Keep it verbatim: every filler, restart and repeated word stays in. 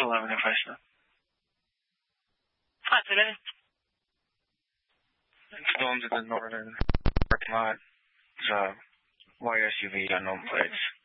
eleven if I said. Hi, today. It's going to the northern parking lot. It's a white S U V, got no plates.